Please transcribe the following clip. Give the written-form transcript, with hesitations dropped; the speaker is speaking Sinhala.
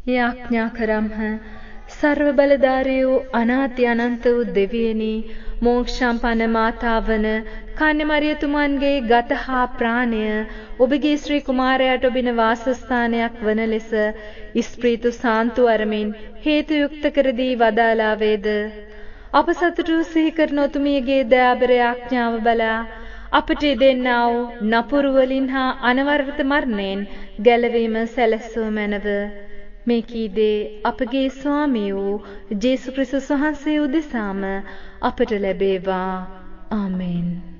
යාඥා කරම්හ. සර්ව බලධාරී වූ අනාති අනන්ත වූ දෙවියනි, මෝක්ෂම්පන්න මාතාවන කන්‍ය මරියතුමන්ගේ ගත හා ප්‍රාණය ඔබගේ ශ්‍රී කුමාරයාට ඔබින වාසස්ථානයක් වන ලෙස ස්ප්‍රීතු සාන්තු අරමින් හේතු යුක්ත කර දී වදාලා වේද. අප සතුටු සිහි කරන ඔතුමියගේ දයාබර යාඥාව බලා අපට දෙන්නා වූ නපුරු වලින් හා අනවරත මරණයෙන් ගැලවීම සැලැස්සුව මැනව. මේ කීදේ අපගේ ස්වාමී වූ ජේසු ක්‍රිස්තුස් වහන්සේ උදෙසාම අපට ලැබේවා. ආමෙන්.